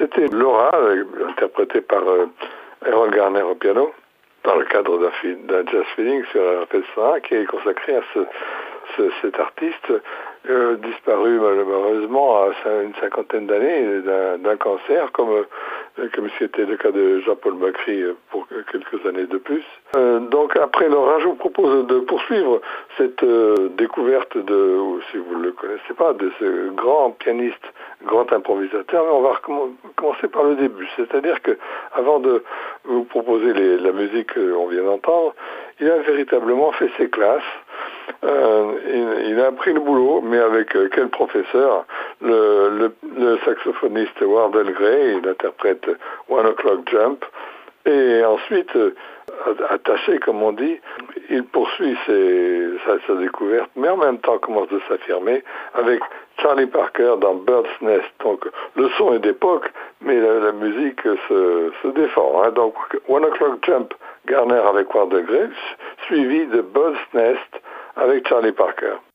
c'était Laura, interprétée par Errol Garner au piano, dans le cadre d'un jazz feeling sur RFL 101, qui est consacré à cet artiste disparu malheureusement à une cinquantaine d'années d'un cancer, comme c'était le cas de Jean-Paul Macri pour quelques années de plus. Donc après Laura, je vous propose de poursuivre cette découverte ou si vous ne le connaissez pas, de ce grand pianiste, grand improvisateur. Mais on va commencer par le début, c'est-à-dire que avant de vous proposer la musique qu'on vient d'entendre, il a véritablement fait ses classes. Il a appris le boulot, mais avec quel professeur? Le saxophoniste Wardell Gray, il interprète One O'Clock Jump, et ensuite, attaché comme on dit, il poursuit sa découverte, mais en même temps commence de s'affirmer avec Charlie Parker dans Bird's Nest. Donc le son est d'époque, mais la musique se défend. Hein. Donc One O'Clock Jump, Garner avec Wardell Gray, suivi de Bird's Nest avec Charlie Parker.